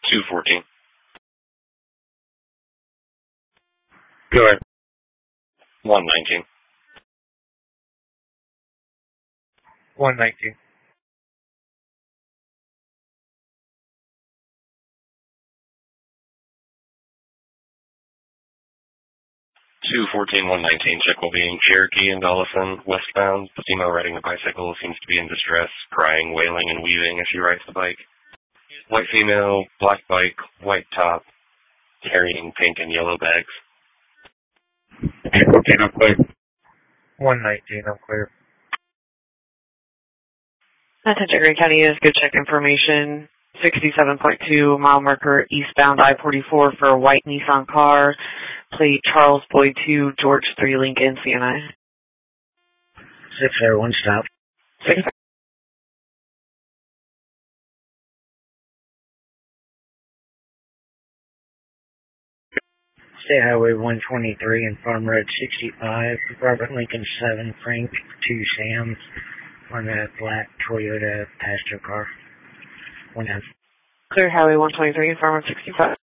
214. Go ahead. 119. 119. 214, 119. Check will be in Cherokee and Dollison, westbound. Female riding a bicycle seems to be in distress, crying, wailing, and weaving as she rides the bike. White female, black bike, white top, carrying pink and yellow bags. 214, I'm clear. 119, I'm clear. Attention Green County is good check information. 67.2 mile marker eastbound I-44 for a white Nissan car. Plate Charles Boyd 2, George 3, Lincoln, CNI. 601, stop. 6. State Highway 123 and Farm Road 65, Robert Lincoln 7, Frank 2, Sam, on that black Toyota passenger car. 1 Clear Highway 123 and Farm Road 65.